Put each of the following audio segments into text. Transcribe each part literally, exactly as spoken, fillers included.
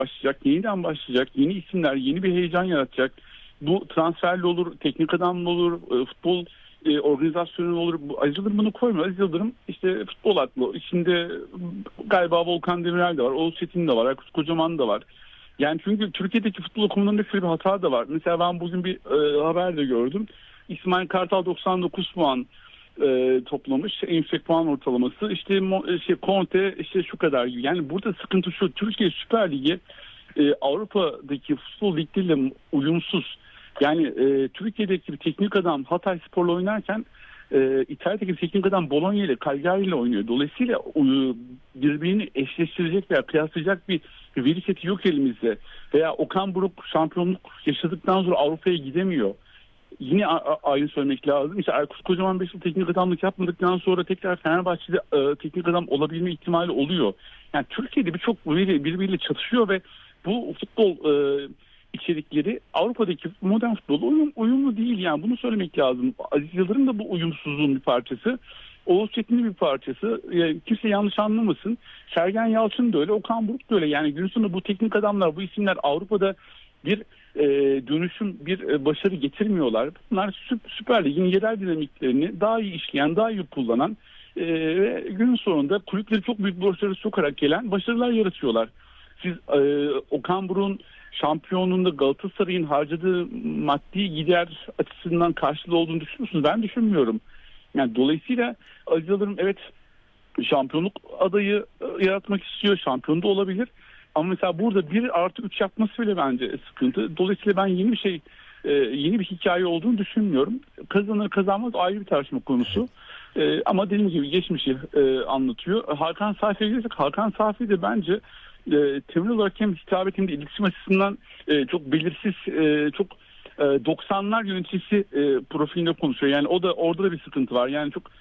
başlayacak, yeniden başlayacak, yeni isimler, yeni bir heyecan yaratacak. Bu transferle olur, teknik adamla olur, e, futbol e, organizasyonu olur. Bu, Aziz Yıldırım bunu koymuyor. Aziz Yıldırım işte futbol aklı. İçinde galiba Volkan Demirel de var, Oğuz Çetin de var, Aykut Kocaman da var. Yani çünkü Türkiye'deki futbol okulunda şöyle bir hata da var. Mesela ben bugün bir e, haber de gördüm. İsmail Kartal doksan dokuz puan e, toplamış. En yüksek puan ortalaması. İşte şey, Conte işte şu kadar gibi. Yani burada sıkıntı şu. Türkiye Süper Ligi e, Avrupa'daki futbol ligleriyle uyumsuz. Yani e, Türkiye'deki bir teknik adam Hatayspor'la oynarken e, İtalya'daki teknik adam Bologna ile Cagliari ile oynuyor. Dolayısıyla e, birbirini eşleştirecek veya kıyaslayacak bir, bir veri seti yok elimizde. Veya Okan Buruk şampiyonluk yaşadıktan sonra Avrupa'ya gidemiyor. Yine aynı söylemek lazım. İşte Aykut Kocaman beş yıl teknik adamlık yapmadıktan sonra tekrar Fenerbahçe'de e, teknik adam olabilme ihtimali oluyor. Yani Türkiye'de birçok veri birbiriyle çatışıyor ve bu futbol e, içerikleri Avrupa'daki modern futbola uyum, uyumlu değil. Yani bunu söylemek lazım. Aziz Yıldırım da bu uyumsuzluğun bir parçası. Oğuz Çetin'in bir parçası. Yani kimse yanlış anlamasın. Sergen Yalçın da öyle, Okan Buruk da öyle. Yani gün sonunda bu teknik adamlar, bu isimler Avrupa'da bir e, dönüşüm, bir e, başarı getirmiyorlar. Bunlar Süper Lig'in yerel dinamiklerini daha iyi işleyen, daha iyi kullanan e, ve günün sonunda kulüpleri çok büyük borçları sokarak gelen başarılar yaratıyorlar. Siz e, Okan Buruk'un şampiyonluğunda Galatasaray'ın harcadığı maddi gider açısından karşılığı olduğunu düşünüyorsunuz. Ben düşünmüyorum. Yani dolayısıyla Aziz Yıldırım evet şampiyonluk adayı yaratmak istiyor. Şampiyon da olabilir. Ama mesela burada bir artı üç yapması bile bence sıkıntı. Dolayısıyla ben yeni bir şey, yeni bir hikaye olduğunu düşünmüyorum. Kazanır kazanmaz ayrı bir tartışma konusu. Ama dediğim gibi geçmişi anlatıyor. Hakan Safi'ye gelirsek, Hakan Safi de bence temel olarak hem hitabet hem de iletişim açısından çok belirsiz, çok doksanlar yöneticisi profilinde konuşuyor. Yani o da orada da bir sıkıntı var. Yani çok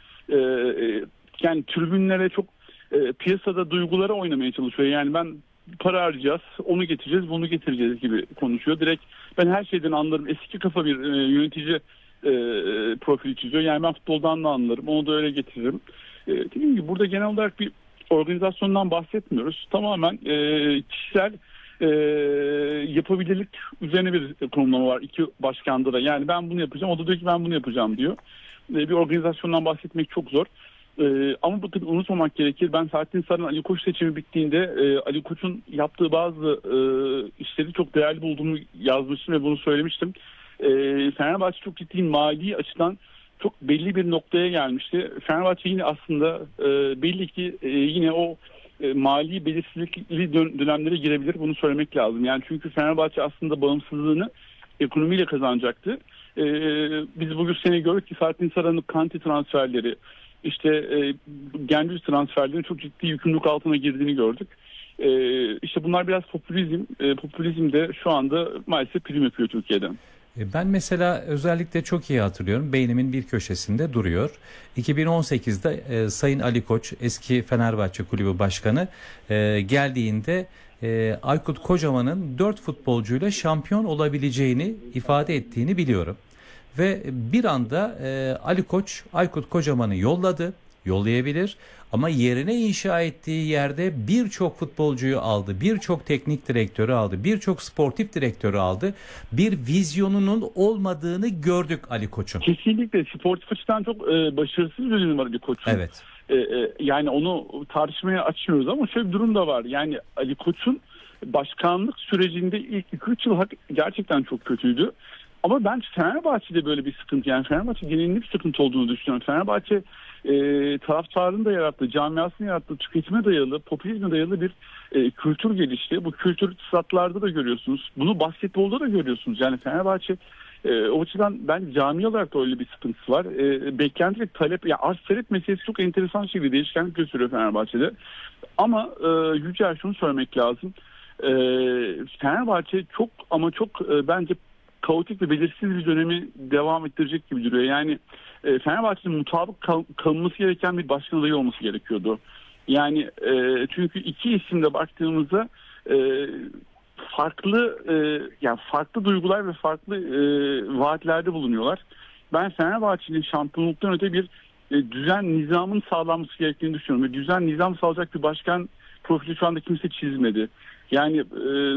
yani tribünlere çok piyasada duygulara oynamaya çalışıyor. Yani ben para harcayacağız, onu getireceğiz, bunu getireceğiz gibi konuşuyor. Direkt ben her şeyden anlarım. Eski kafa bir e, yönetici e, profili çiziyor. Yani ben futboldan da anlarım, onu da öyle getiririm. E, dediğim gibi burada genel olarak bir organizasyondan bahsetmiyoruz. Tamamen e, kişisel e, yapabilirlik üzerine bir konumlama var iki başkanda da. Yani ben bunu yapacağım, o da diyor ki ben bunu yapacağım diyor. E, bir organizasyondan bahsetmek çok zor. Ee, ama bakın unutmamak gerekir. Ben Saadettin Saran Ali Koç seçimi bittiğinde e, Ali Koç'un yaptığı bazı e, işleri çok değerli bulduğumu yazmıştım ve bunu söylemiştim. E, Fenerbahçe çok ciddi mali açıdan çok belli bir noktaya gelmişti. Fenerbahçe yine aslında e, belli ki e, yine o e, mali belirsizlikli dön- dönemlere girebilir. Bunu söylemek lazım. Yani çünkü Fenerbahçe aslında bağımsızlığını ekonomiyle kazanacaktı. E, biz bugün sene gördük ki Saadettin Saran'ın Kanti transferleri, İşte e, Gendüz transferlerin çok ciddi yükümlülük altına girdiğini gördük. E, işte bunlar biraz popülizm. E, popülizm de şu anda maalesef prim yapıyor Türkiye'de. Ben mesela özellikle çok iyi hatırlıyorum. Beynimin bir köşesinde duruyor. iki bin on sekizde e, Sayın Ali Koç, eski Fenerbahçe Kulübü Başkanı e, geldiğinde e, Aykut Kocaman'ın dört futbolcuyla şampiyon olabileceğini ifade ettiğini biliyorum. Ve bir anda e, Ali Koç Aykut Kocaman'ı yolladı, yollayabilir ama yerine inşa ettiği yerde birçok futbolcuyu aldı, birçok teknik direktörü aldı, birçok sportif direktörü aldı. Bir vizyonunun olmadığını gördük Ali Koç'un. Kesinlikle sportif açıdan çok e, başarısız bir dönemi var Ali Koç'un. Evet. E, e, yani onu tartışmaya açmıyoruz ama şöyle bir durum da var. Yani Ali Koç'un başkanlık sürecinde ilk iki üç yıl gerçekten çok kötüydü. Ama ben Fenerbahçe'de böyle bir sıkıntı, yani Fenerbahçe genelinde bir sıkıntı olduğunu düşünüyorum. Fenerbahçe e, taraftarın da yarattığı, camiasını yarattığı, tüketime dayalı, popülizme dayalı bir e, kültür gelişti. Bu kültür statlarda da görüyorsunuz. Bunu basketbolda da görüyorsunuz. Yani Fenerbahçe e, o açıdan ben cami olarak da öyle bir sıkıntısı var. E, beklenti ve talep, yani arz talep meselesi çok enteresan şekilde değişkenlik gösteriyor Fenerbahçe'de. Ama e, Yücel şunu söylemek lazım. E, Fenerbahçe çok ama çok e, bence kaotik ve belirsiz bir dönemi devam ettirecek gibi duruyor. Yani e, Fenerbahçe'nin mutabık kal- kalınması gereken bir başkan adayı olması gerekiyordu. Yani e, çünkü iki isimde baktığımızda e, farklı e, yani farklı duygular ve farklı e, vaatlerde bulunuyorlar. Ben Fenerbahçe'nin şampiyonluktan öte bir e, düzen nizamın sağlanması gerektiğini düşünüyorum. Ve düzen nizam sağlayacak bir başkan profili şu anda kimse çizmedi. Yani e,